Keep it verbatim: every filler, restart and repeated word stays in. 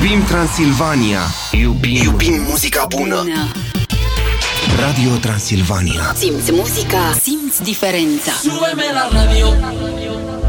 Iubim Transilvania. Iubim, Iubim muzica bună. Radio Transilvania. Simți muzica, simți diferența. Súbeme la radio.